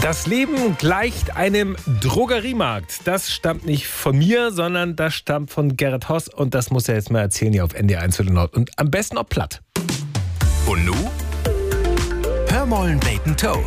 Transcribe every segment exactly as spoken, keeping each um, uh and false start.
Das Leben gleicht einem Drogeriemarkt. Das stammt nicht von mir, sondern das stammt von Gerrit Hoss. Und das muss er jetzt mal erzählen hier auf N D R eins für den Nord. Und am besten auch platt. Und nu? Hör mollen Bacon Toe.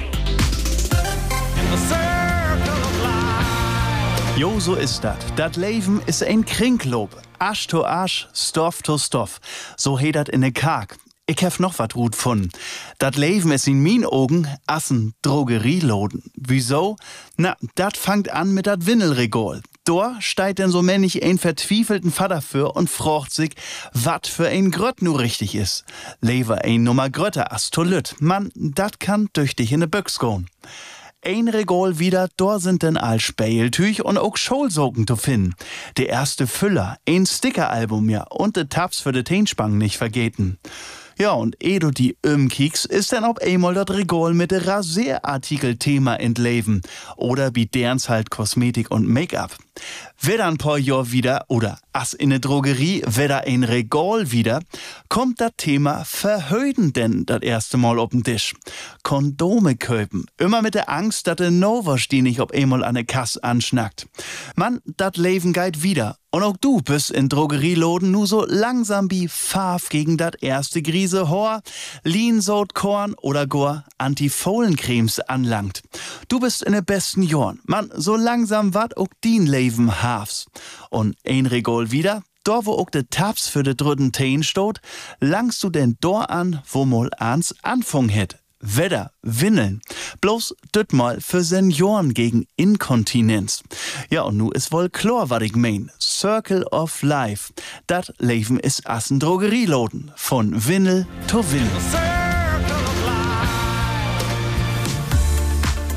Jo, so ist dat. Dat Leben is ein Kringlob. Asch to Asch, Stoff to Stoff. So he dat in ne Kark. Ich hef noch wat gut von. Dat Leben is in min Augen assen Drogerieloden. Wieso? Na, dat fangt an mit dat Windelregal. Da steigt denn so männlich ein verzwiefelten Vater für und fragt sich, wat für ein Grött nu richtig is. Lever ein Nummer Grötter as to lüt. Man, dat kann durch dich in ne Büchs gehen. Ein Regal wieder, da sind denn all Späeltüch und auch Scholsocken zu finden. Der erste Füller, ein Stickeralbum ja und de Tabs für de Teenspang nicht vergeten. Ja, und eh du die umkiekst, ist dann ob einmal dat Regal mit de Rasierartikel-Thema entleben. Oder wie derns halt Kosmetik und Make-up. Wer ein paar Jahr wieder, oder as in ne Drogerie, wer ein Regal wieder, kommt das Thema Verhöden denn das erste Mal auf den Tisch. Kondome köpen. Immer mit der Angst, dass der Nova die nicht ob einmal an der Kasse anschnackt. Mann, dat Leben geht wieder. Und auch du bist in Drogerieloden nu so langsam wie Farf gegen dat erste Grise Hor, Lean-Sod Korn oder Gor Anti-Fohlencremes anlangt. Du bist in de besten Jorn. Mann, so langsam wat auch din Leben hafs. Und ein Regal wieder, da wo auch de Tabs für de dritten Teen stot, langst du denn dor an, wo mal ans Anfang het. Wedder, Windeln. Bloß düt mal für Senioren gegen Inkontinenz. Ja, und nu is wohl klar, wat ich mein. Circle of Life. Dat Leben is assen Drogerieloden. Von Windel to Windel.